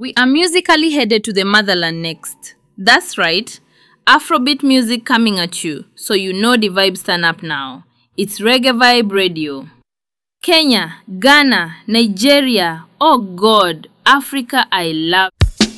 We are musically headed to the motherland next. That's right, Afrobeat music coming at you, so you know the vibes turn up now. It's Reggae Vibe Radio. Kenya, Ghana, Nigeria, oh God, Africa I love.